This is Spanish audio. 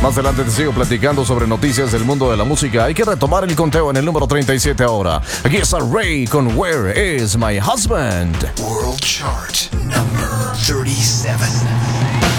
Más adelante te sigo platicando sobre noticias del mundo de la música. Hay que retomar el conteo en el número 37 ahora. Aquí está Ray con Where Is My Husband. World Chart number 37.